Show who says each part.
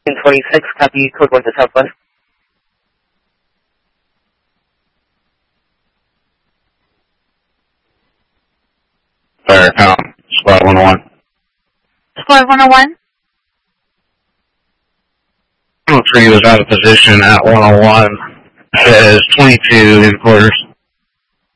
Speaker 1: 26, copy, code 1 to Southwest.
Speaker 2: Firecom, Squad 101.
Speaker 3: Squad 101?
Speaker 2: 103 was out of position at 101. Says 22 in quarters.